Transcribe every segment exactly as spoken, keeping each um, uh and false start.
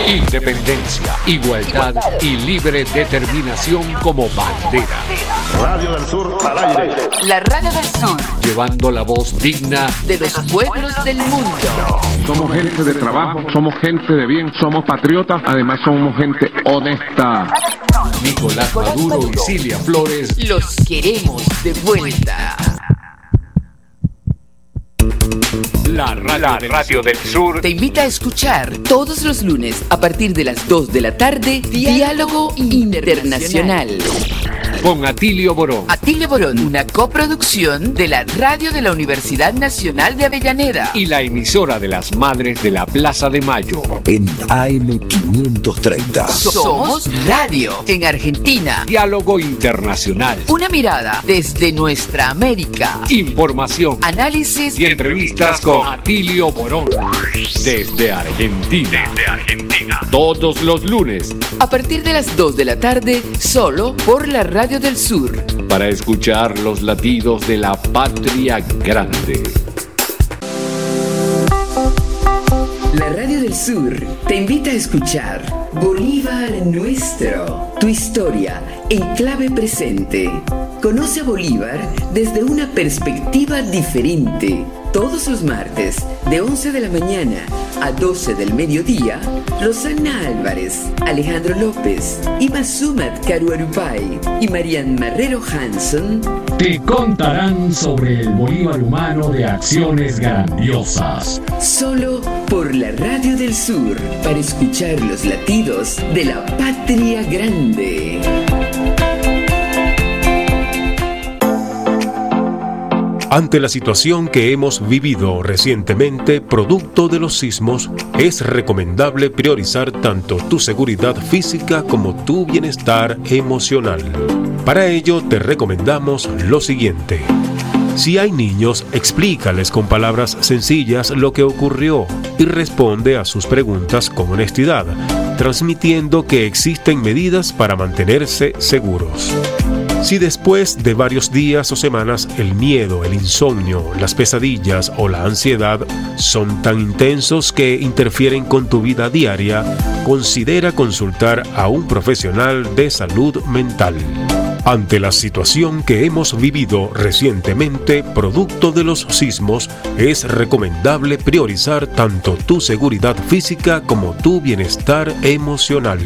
Independencia, igualdad y libre determinación como bandera. Radio del Sur al aire. La Radio del Sur. Llevando la voz digna de los pueblos del mundo. Somos gente de trabajo, somos gente de bien, somos patriotas, además somos gente honesta. Nicolás Maduro y Cilia Flores. Los queremos de vuelta. La radio, la radio del Sur te invita a escuchar todos los lunes a partir de las dos de la tarde Diálogo Internacional con Atilio Borón. Atilio Borón, una coproducción de la radio de la Universidad Nacional de Avellaneda y la emisora de las Madres de la Plaza de Mayo en A M quinientos treinta. Somos Radio en Argentina. Diálogo Internacional. Una mirada desde nuestra América. Información, análisis y entrevistas con Atilio Borón desde Argentina. Desde Argentina. Todos los lunes a partir de las dos de la tarde, solo por la Radio del Sur. Para escuchar los latidos de la patria grande. La Radio del Sur te invita a escuchar Bolívar Nuestro, tu historia en clave presente. Conoce a Bolívar desde una perspectiva diferente. Todos los martes, de once de la mañana a doce del mediodía, Rosana Álvarez, Alejandro López, Ima Sumat Caruarupay y Marian Marrero Hanson te contarán sobre el Bolívar humano de acciones grandiosas. Solo por la Radio del Sur, para escuchar los latidos de la patria grande. Ante la situación que hemos vivido recientemente, producto de los sismos, es recomendable priorizar tanto tu seguridad física como tu bienestar emocional. Para ello, te recomendamos lo siguiente. Si hay niños, explícales con palabras sencillas lo que ocurrió y responde a sus preguntas con honestidad, transmitiendo que existen medidas para mantenerse seguros. Si después de varios días o semanas el miedo, el insomnio, las pesadillas o la ansiedad son tan intensos que interfieren con tu vida diaria, considera consultar a un profesional de salud mental. Ante la situación que hemos vivido recientemente, producto de los sismos, es recomendable priorizar tanto tu seguridad física como tu bienestar emocional.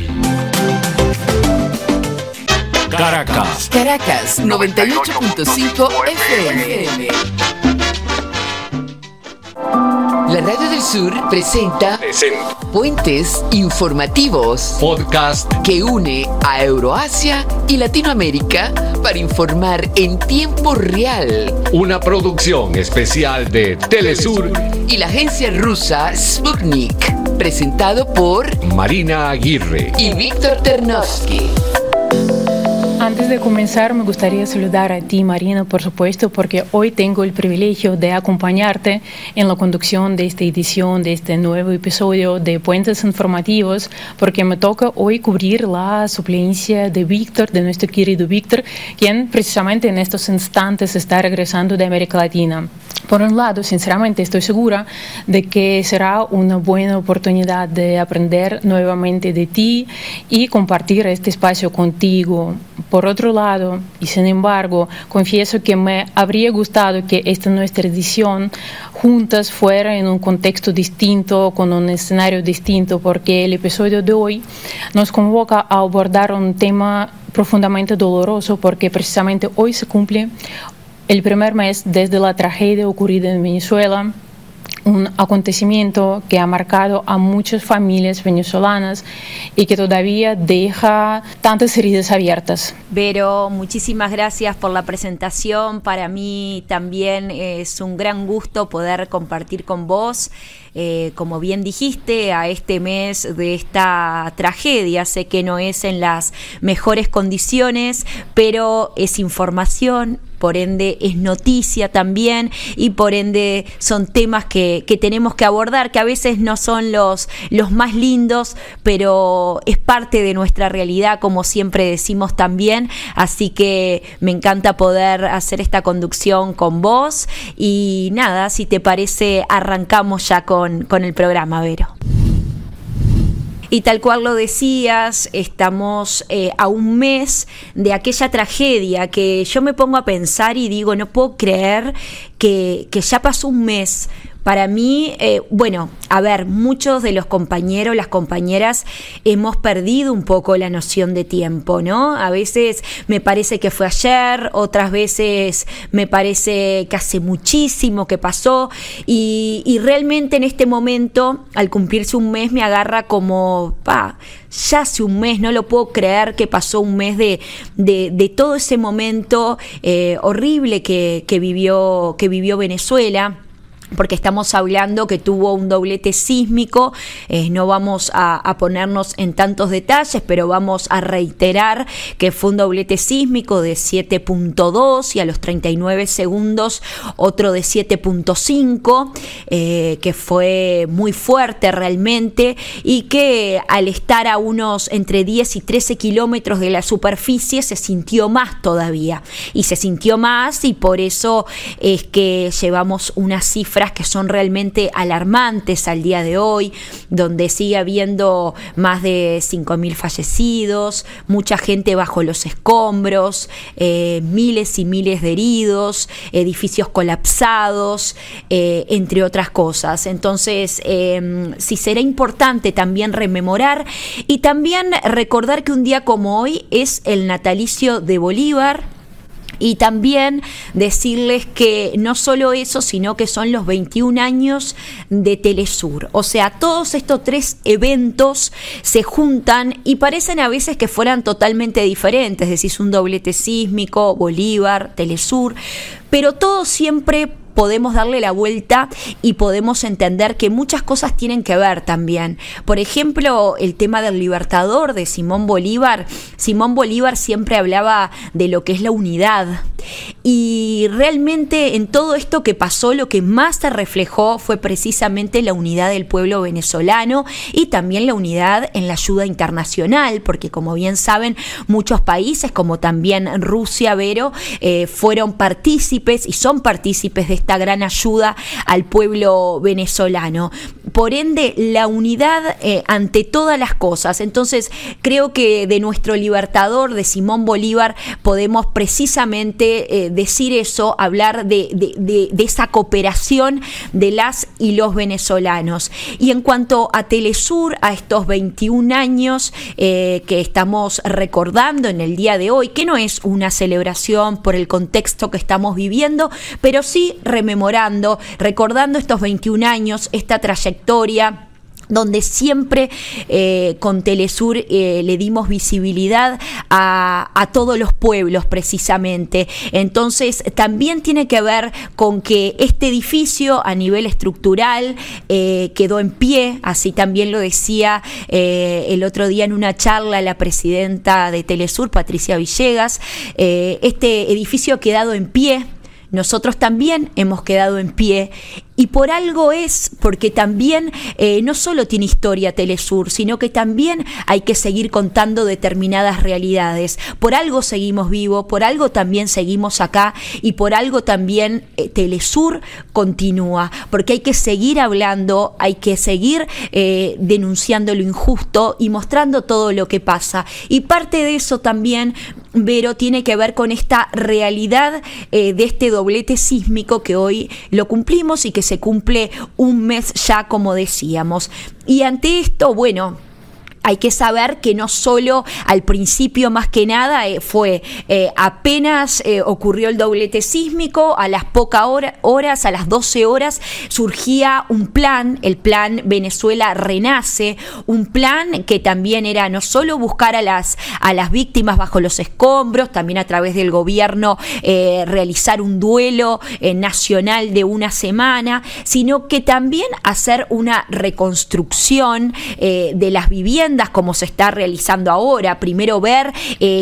Caracas. Caracas, noventa y ocho punto cinco F M. La Radio del Sur presenta Presenta. Puentes Informativos, Podcast que une a Euroasia y Latinoamérica para informar en tiempo real. Una producción especial de Telesur y la agencia rusa Sputnik. Presentado por Marina Aguirre y Víctor Ternovsky. Antes de comenzar, me gustaría saludar a ti, Marina, por supuesto, porque hoy tengo el privilegio de acompañarte en la conducción de esta edición, de este nuevo episodio de Puentes Informativos, porque me toca hoy cubrir la suplencia de Víctor, de nuestro querido Víctor, quien precisamente en estos instantes está regresando de América Latina. Por un lado, sinceramente estoy segura de que será una buena oportunidad de aprender nuevamente de ti y compartir este espacio contigo. Por otro lado, y sin embargo, confieso que me habría gustado que esta nuestra edición juntas fuera en un contexto distinto, con un escenario distinto, porque el episodio de hoy nos convoca a abordar un tema profundamente doloroso, porque precisamente hoy se cumple el primer mes desde la tragedia ocurrida en Venezuela, un acontecimiento que ha marcado a muchas familias venezolanas y que todavía deja tantas heridas abiertas. Vero, muchísimas gracias por la presentación. Para mí también es un gran gusto poder compartir con vos. Eh, como bien dijiste, a este mes de esta tragedia, sé que no es en las mejores condiciones, pero es información, por ende es noticia también, y por ende son temas que, que tenemos que abordar, que a veces no son los, los más lindos, pero es parte de nuestra realidad, como siempre decimos también, así que me encanta poder hacer esta conducción con vos, y nada, si te parece arrancamos ya con, con el programa, Vero. Y tal cual lo decías, estamos eh, a un mes de aquella tragedia que yo me pongo a pensar y digo, no puedo creer que, que ya pasó un mes. Para mí, eh, bueno, a ver, muchos de los compañeros, las compañeras, hemos perdido un poco la noción de tiempo, ¿no? A veces me parece que fue ayer, otras veces me parece que hace muchísimo que pasó y, y realmente en este momento, al cumplirse un mes, me agarra como, pa, ya hace un mes, no lo puedo creer que pasó un mes de, de, de todo ese momento eh, horrible que, que vivió, que vivió Venezuela. Porque estamos hablando que tuvo un doblete sísmico, eh, no vamos a, a ponernos en tantos detalles, pero vamos a reiterar que fue un doblete sísmico de siete punto dos y a los treinta y nueve segundos otro de siete punto cinco, eh, que fue muy fuerte realmente y que al estar a unos entre diez y trece kilómetros de la superficie se sintió más todavía y se sintió más y por eso es que llevamos una cifra que son realmente alarmantes al día de hoy, donde sigue habiendo más de cinco mil fallecidos, mucha gente bajo los escombros, eh, miles y miles de heridos, edificios colapsados, eh, entre otras cosas. Entonces, eh, sí será importante también rememorar y también recordar que un día como hoy es el natalicio de Bolívar. Y también decirles que no solo eso, sino que son los veintiún años de Telesur. O sea, todos estos tres eventos se juntan y parecen a veces que fueran totalmente diferentes. Es decir, un doblete sísmico, Bolívar, Telesur, pero todo siempre podemos darle la vuelta y podemos entender que muchas cosas tienen que ver también. Por ejemplo, el tema del Libertador de Simón Bolívar. Simón Bolívar siempre hablaba de lo que es la unidad y realmente en todo esto que pasó lo que más se reflejó fue precisamente la unidad del pueblo venezolano y también la unidad en la ayuda internacional, porque como bien saben muchos países como también Rusia, Vero, eh, fueron partícipes y son partícipes de esta gran ayuda al pueblo venezolano. Por ende, la unidad eh, ante todas las cosas. Entonces, creo que de nuestro Libertador, de Simón Bolívar, podemos precisamente eh, decir eso, hablar de, de, de, de esa cooperación de las y los venezolanos. Y en cuanto a Telesur, a estos veintiún años eh, que estamos recordando en el día de hoy, que no es una celebración por el contexto que estamos viviendo, pero sí rememorando, recordando estos veintiún años, esta trayectoria donde siempre eh, con Telesur eh, le dimos visibilidad a, a todos los pueblos precisamente. Entonces también tiene que ver con que este edificio a nivel estructural eh, quedó en pie, así también lo decía eh, el otro día en una charla la presidenta de Telesur, Patricia Villegas, eh, este edificio ha quedado en pie. Nosotros también hemos quedado en pie y por algo es, porque también eh, no solo tiene historia Telesur, sino que también hay que seguir contando determinadas realidades. Por algo seguimos vivos, por algo también seguimos acá y por algo también eh, Telesur continúa, porque hay que seguir hablando, hay que seguir eh, denunciando lo injusto y mostrando todo lo que pasa. Y parte de eso también, Vero, tiene que ver con esta realidad eh, de este doblete sísmico que hoy lo cumplimos y que se cumple un mes ya, como decíamos. Y ante esto, bueno, hay que saber que no solo al principio, más que nada, eh, fue eh, apenas eh, ocurrió el doblete sísmico, a las pocas hora, horas, a las doce horas, surgía un plan, el plan Venezuela Renace, un plan que también era no solo buscar a las, a las víctimas bajo los escombros, también a través del gobierno eh, realizar un duelo eh, nacional de una semana, sino que también hacer una reconstrucción eh, de las viviendas como se está realizando ahora. Primero ver eh, en qué está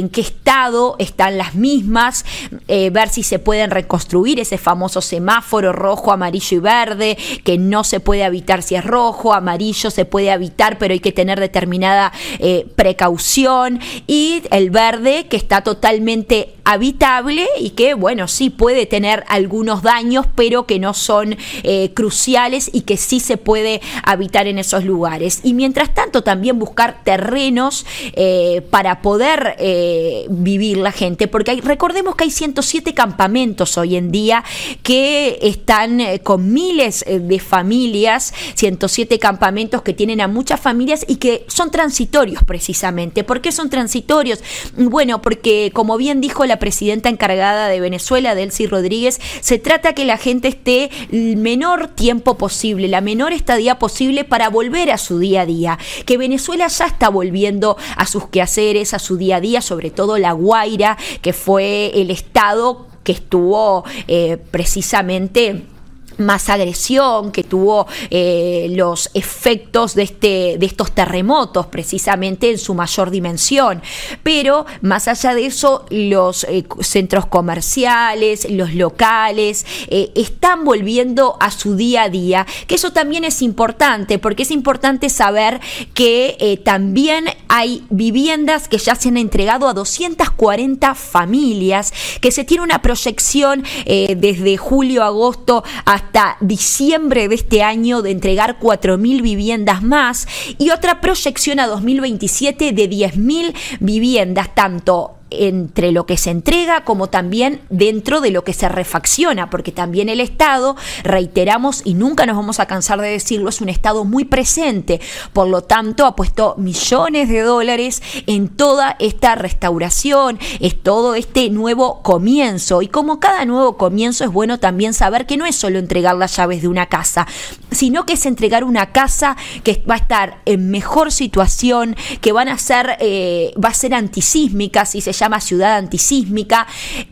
Estado están las mismas, eh, ver si se pueden reconstruir ese famoso semáforo rojo, amarillo y verde, que no se puede habitar si es rojo, amarillo se puede habitar, pero hay que tener determinada eh, precaución, y el verde que está totalmente habitable y que, bueno, sí puede tener algunos daños, pero que no son eh, cruciales y que sí se puede habitar en esos lugares. Y mientras tanto también buscar terrenos eh, para poder eh, vivir la gente, porque hay, recordemos que hay ciento siete campamentos hoy en día que están eh, con miles de familias, ciento siete campamentos que tienen a muchas familias y que son transitorios precisamente. ¿Por qué son transitorios? Bueno, porque como bien dijo la presidenta encargada de Venezuela, Delcy Rodríguez, se trata que la gente esté el menor tiempo posible, la menor estadía posible para volver a su día a día, que Venezuela ya está volviendo a sus quehaceres, a su día a día, sobre todo La Guaira, que fue el estado que estuvo eh, precisamente más agresión, que tuvo eh, los efectos de, este, de estos terremotos precisamente en su mayor dimensión. Pero más allá de eso, los eh, centros comerciales, los locales, eh, están volviendo a su día a día, que eso también es importante, porque es importante saber que eh, también hay viviendas que ya se han entregado a doscientas cuarenta familias, que se tiene una proyección eh, desde julio, agosto hasta hasta diciembre de este año de entregar cuatro mil viviendas más, y otra proyección a dos mil veintisiete de diez mil viviendas, tanto entre lo que se entrega como también dentro de lo que se refacciona, porque también el Estado, reiteramos y nunca nos vamos a cansar de decirlo, es un Estado muy presente, por lo tanto ha puesto millones de dólares en toda esta restauración, es todo este nuevo comienzo, y como cada nuevo comienzo es bueno también saber que no es solo entregar las llaves de una casa, sino que es entregar una casa que va a estar en mejor situación, que van a ser, eh, va a ser antisísmica, si se llama ciudad antisísmica,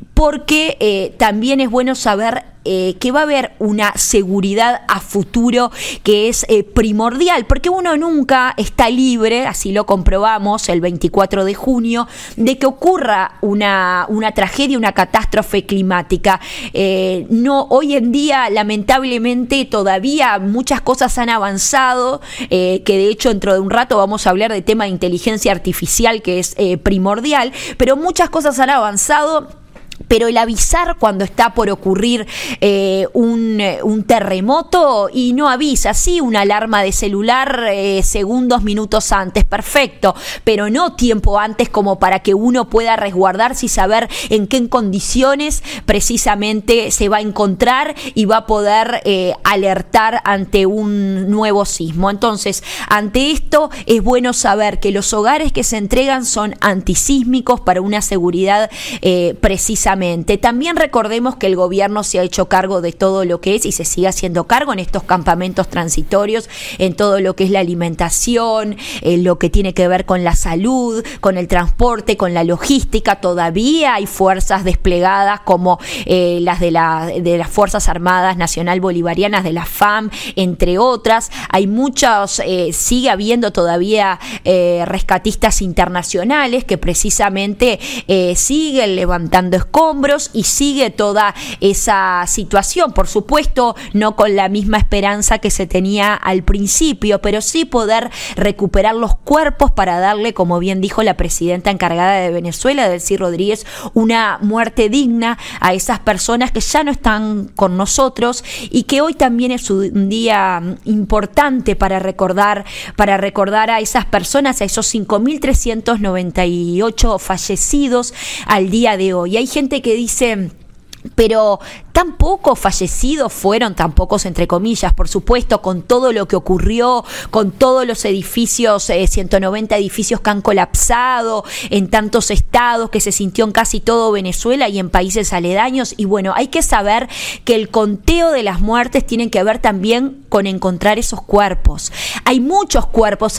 porque eh, también es bueno saber Eh, que va a haber una seguridad a futuro que es eh, primordial, porque uno nunca está libre, así lo comprobamos el veinticuatro de junio, de que ocurra una, una tragedia, una catástrofe climática. Eh, no, hoy en día, lamentablemente, todavía muchas cosas han avanzado, eh, que de hecho dentro de un rato vamos a hablar de tema de inteligencia artificial, que es eh, primordial, pero muchas cosas han avanzado. Pero el avisar cuando está por ocurrir eh, un, un terremoto, y no avisa, sí, una alarma de celular eh, segundos, minutos antes, perfecto, pero no tiempo antes como para que uno pueda resguardarse y saber en qué condiciones precisamente se va a encontrar y va a poder eh, alertar ante un nuevo sismo. Entonces, ante esto es bueno saber que los hogares que se entregan son antisísmicos para una seguridad eh, precisa. También recordemos que el gobierno se ha hecho cargo de todo lo que es y se sigue haciendo cargo en estos campamentos transitorios, en todo lo que es la alimentación, en lo que tiene que ver con la salud, con el transporte, con la logística. Todavía hay fuerzas desplegadas como eh, las de, la, de las Fuerzas Armadas Nacional Bolivarianas, de la F A M, entre otras. Hay muchos, eh, sigue habiendo todavía eh, rescatistas internacionales que precisamente eh, siguen levantando escombros y sigue toda esa situación, por supuesto no con la misma esperanza que se tenía al principio, pero sí poder recuperar los cuerpos para darle, como bien dijo la presidenta encargada de Venezuela, Delcy Rodríguez, una muerte digna a esas personas que ya no están con nosotros, y que hoy también es un día importante para recordar, para recordar a esas personas, a esos cinco mil trescientos noventa y ocho fallecidos al día de hoy. Hay gente que dice, pero tan pocos fallecidos fueron, tan pocos entre comillas, por supuesto, con todo lo que ocurrió, con todos los edificios, eh, ciento noventa edificios que han colapsado en tantos estados, que se sintió en casi todo Venezuela y en países aledaños. Y bueno, hay que saber que el conteo de las muertes tiene que ver también con encontrar esos cuerpos. Hay muchos cuerpos, hay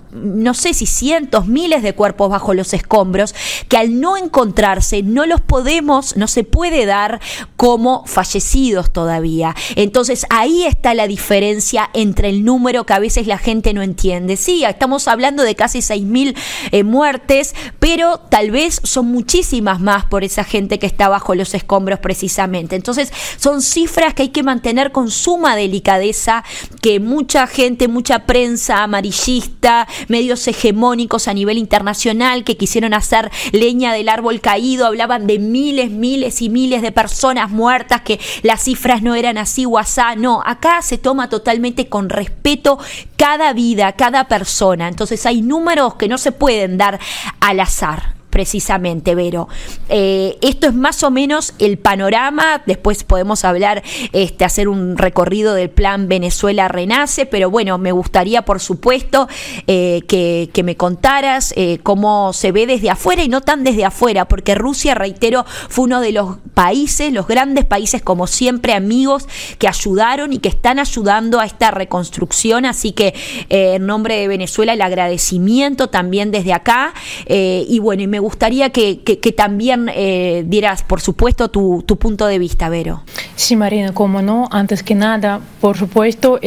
no sé si cientos, miles de cuerpos bajo los escombros, que al no encontrarse no los podemos, no se puede dar como fallecidos todavía. Entonces ahí está la diferencia entre el número que a veces la gente no entiende. Sí, estamos hablando de casi seis mil eh, muertes, pero tal vez son muchísimas más por esa gente que está bajo los escombros precisamente. Entonces son cifras que hay que mantener con suma delicadeza, que mucha gente, mucha prensa amarillista, medios hegemónicos a nivel internacional que quisieron hacer leña del árbol caído, hablaban de miles, miles y miles de personas muertas, que las cifras no eran así o asá. No, acá se toma totalmente con respeto cada vida, cada persona. Entonces hay números que no se pueden dar al azar. Precisamente, Vero. Eh, esto es más o menos el panorama. Después podemos hablar, este, hacer un recorrido del plan Venezuela Renace, pero bueno, me gustaría, por supuesto, eh, que, que me contaras eh, cómo se ve desde afuera y no tan desde afuera, porque Rusia, reitero, fue uno de los países, los grandes países, como siempre, amigos, que ayudaron y que están ayudando a esta reconstrucción. Así que eh, en nombre de Venezuela, el agradecimiento también desde acá. Eh, y bueno, y me Me gustaría que, que, que también eh, dieras, por supuesto, tu, tu punto de vista, Vero. Sí, Marina, cómo no. Antes que nada, por supuesto,